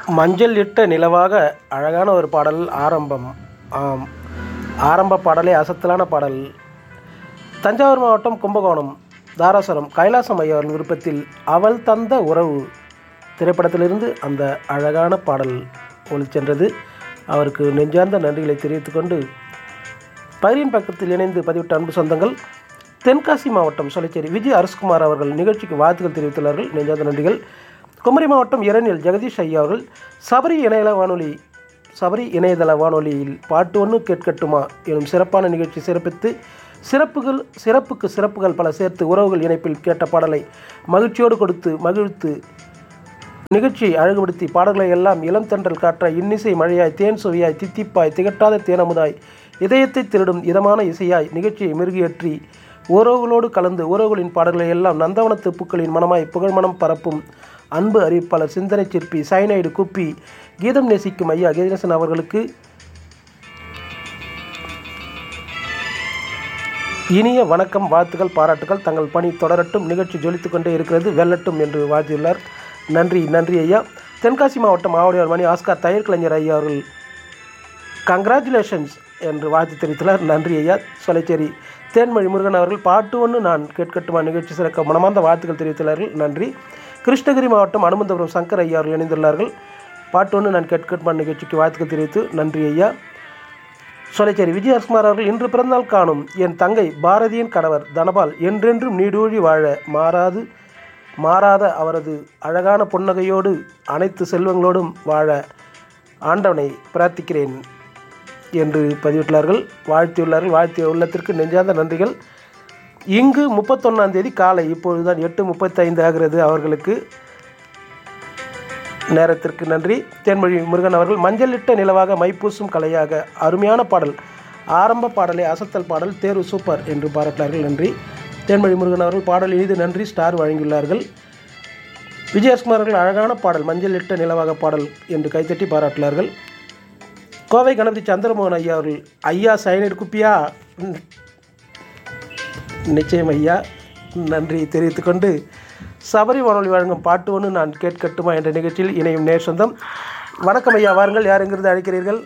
மஞ்சள் இட்ட நிலவாக அழகான ஒரு பாடல் ஆரம்பம். ஆம், ஆரம்ப பாடலே அசத்தலான பாடல். தஞ்சாவூர் மாவட்டம் கும்பகோணம் தாராசுரம் கைலாசம் ஐயா அவர்கள் விருப்பத்தில் அவள் தந்த உறவு திரைப்படத்திலிருந்து அந்த அழகான பாடல் ஒளிச்சென்றது. அவருக்கு நெஞ்சார்ந்த நன்றிகளை தெரிவித்துக்கொண்டு பயிரின் பக்கத்தில் இணைந்து பதிவிட்ட அன்பு சொந்தங்கள் தென்காசி மாவட்டம் சொலைச்சேரி விஜய் அரசுகுமார் அவர்கள் நிகழ்ச்சிக்கு வாழ்த்துக்கள் தெரிவித்துள்ளார்கள். நெஞ்சார்ந்த நன்றிகள். குமரி மாவட்டம் இரணியல் ஜெகதீஷ் ஐயா அவர்கள் சபரி இணையதள வானொலியில் பாட்டு ஒன்று கேட்கட்டுமா எனும் சிறப்பான நிகழ்ச்சி சிறப்பித்து சிறப்புகள் பல சேர்த்து உறவுகள் இணைப்பில் கேட்ட பாடலை மகிழ்ச்சியோடு கொடுத்து மகிழ்த்து நிகழ்ச்சியை அழகுபடுத்தி பாடல்களை எல்லாம் இளம் தென்றல் காற்றாய் இன்னிசை மழையாய் தேன் சுவையாய் தித்திப்பாய் திகட்டாத தேனமுதாய் இதயத்தை திருடும் இதமான இசையாய் நிகழ்ச்சியை மெருகேற்றி உறவுகளோடு கலந்து உறவுகளின் பாடல்களை எல்லாம் நந்தவனத்து பூக்களின் மனமாய் புகழ்மணம் பரப்பும் அன்பு அறிவிப்பாளர் சிந்தனை சிற்பி சைனைடு குப்பி கீதம் நேசிக்கும் ஐயா கஜேசன் அவர்களுக்கு இனிய வணக்கம், வாழ்த்துக்கள், பாராட்டுகள். தங்கள் பணி தொடரட்டும், நிகழ்ச்சி ஜொலித்து கொண்டே இருக்கிறது, வெல்லட்டும் என்று வாழ்த்தியுள்ளார். நன்றி ஐயா. தென்காசி மாவட்டம் ஆவடியார் மணி ஆஸ்கார் தையல் கலைஞர் ஐயா அவர்கள் கங்க்ராச்சுலேஷன்ஸ் என்று வாழ்த்து தெரிவித்துள்ளார். நன்றி ஐயா. சொலைச்சேரி தேன்மொழி முருகன் அவர்கள் பாட்டு ஒன்று நான் கேட்கட்டுமா நிகழ்ச்சி சிறக்க மனமார்ந்த வாழ்த்துக்கள் தெரிவித்துள்ளார்கள். நன்றி. கிருஷ்ணகிரி மாவட்டம் அனுமந்தபுரம் சங்கர் ஐயா அவர்கள் இணைந்துள்ளார்கள். பாட்டு ஒன்று நான் கேட்கட்டுமா நிகழ்ச்சிக்கு வாழ்த்துக்கள் தெரிவித்து நன்றி ஐயா. சொலைச்சேரி விஜய் அரசுமார் அவர்கள் இன்று பிறந்தநாள் காணும் என் தங்கை பாரதியின் கணவர் தனபால் என்றென்றும் நீடூழி வாழ மாறாத அவரது அழகான புன்னகையோடு அனைத்து செல்வங்களோடும் வாழ ஆண்டவனை பிரார்த்திக்கிறேன் என்று பதிவிட்டுள்ளார்கள், வாழ்த்தியுள்ளார்கள். வாழ்த்திய உள்ளத்திற்கு நெஞ்சார்ந்த நன்றிகள். இங்கு 31ஆம் தேதி காலை இப்பொழுதுதான் 8:35 ஆகிறது. அவர்களுக்கு நேரத்திற்கு நன்றி. தேன்மொழி முருகன் அவர்கள் மஞ்சளிட்ட நிலவாக மைப்பூசும் கலையாக அருமையான பாடல், ஆரம்ப பாடலை அசத்தல் பாடல், தேர்வு சூப்பர் என்று பாராட்டினார்கள். நன்றி. தேன்மொழி முருகன் அவர்கள் பாடல் இனிது நன்றி ஸ்டார் வழங்கியுள்ளார்கள். விஜயகுமார் அவர்கள் அழகான பாடல் மஞ்சள் இட்ட நிலவாக பாடல் என்று கைத்தட்டி பாராட்டினார்கள். கோவை கணபதி சந்திரமோகன் ஐயா அவர்கள் ஐயா சைனைடு குப்பியா நிச்சயம் ஐயா நன்றி தெரிவித்துக்கொண்டு சபரி வானொலி வழங்கும் பாட்டு ஒன்று நான் கேட்கட்டுமா என்ற நிகழ்ச்சியில் இணையும் நேர் சொந்தம். வணக்கம் ஐயா, வாருங்கள். யார் எங்கிருந்து அழைக்கிறீர்கள்?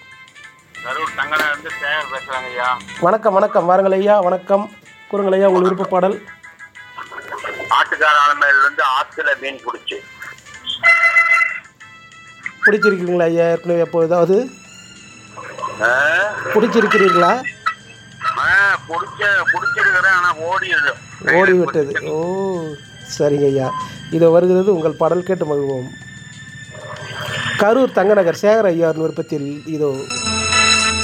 வணக்கம் வாருங்கள் ஐயா. வணக்கம், கூறுங்கள் ஐயா உங்கள் விருப்ப பாடல். பிடிச்சிருக்கீங்களா ஐயா? ஏற்கனவே எப்போதாவது பிடிச்சிருக்கிறீர்களா? ஓடிவிட்டது. ஓ சரிங்க ஐயா, இதோ வருகிறது உங்கள் பாடல், கேட்டு மகிழ்வோம். கரூர் தங்கநகர் சேகர் ஐயா விருப்பத்தில் இதோ